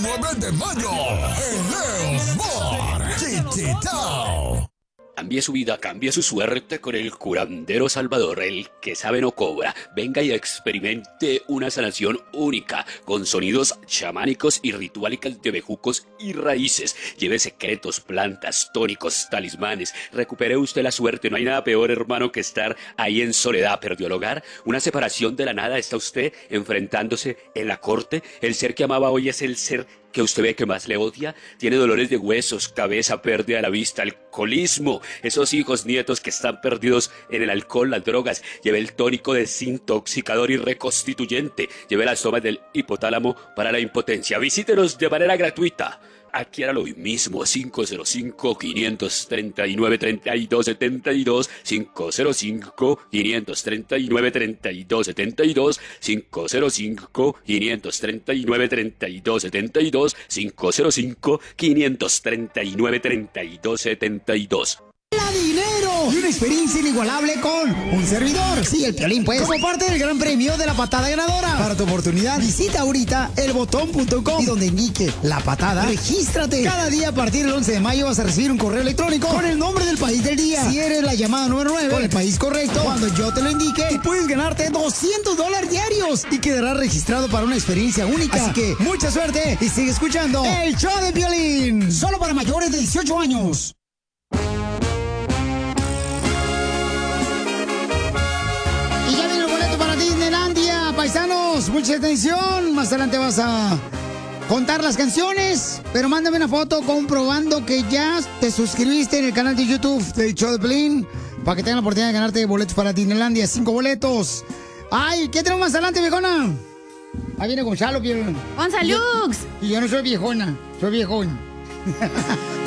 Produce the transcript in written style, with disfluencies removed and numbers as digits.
9 de mayo en el Bar Chichitao. Cambie su vida, cambie su suerte con el curandero Salvador, el que sabe no cobra. Venga y experimente una sanación única, con sonidos chamánicos y rituales de bejucos y raíces. Lleve secretos, plantas, tónicos, talismanes. Recupere usted la suerte. No hay nada peor, hermano, que estar ahí en soledad. ¿Perdió el hogar? ¿Una separación de la nada? ¿Está usted enfrentándose en la corte? ¿El ser que amaba hoy es el ser que usted ve que más le odia? ¿Tiene dolores de huesos, cabeza, pérdida de la vista, alcoholismo? Esos hijos, nietos que están perdidos en el alcohol, las drogas. Lleve el tónico desintoxicador y reconstituyente. Lleve las tomas del hipotálamo para la impotencia. Visítenos de manera gratuita. Adquiéralo hoy mismo, 505-539-3272, 505-539-3272, 505-539-3272, 505-539-3272. ¡Dinero! Y una experiencia inigualable con un servidor. Sí, el Piolín, pues. Como parte del gran premio de la patada ganadora. Para tu oportunidad, visita ahorita elbotón.com y donde indique la patada, regístrate. Cada día a partir del 11 de mayo vas a recibir un correo electrónico con el nombre del país del día. Si eres la llamada número 9 con el país correcto, cuando yo te lo indique, tú puedes ganarte $200 diarios y quedarás registrado para una experiencia única. Así que, mucha suerte y sigue escuchando el show de Piolín. Solo para mayores de 18 años. Paisanos, mucha atención. Más adelante vas a contar las canciones, pero mándame una foto comprobando que ya te suscribiste en el canal de YouTube del show de Piolín para que tengan la oportunidad de ganarte boletos para Disneylandia, 5 boletos. Ay, ¿qué tenemos más adelante, viejona? Ahí viene Gonzalo, Piolín. ¡Gonzalux! Y yo no soy viejona, soy viejón.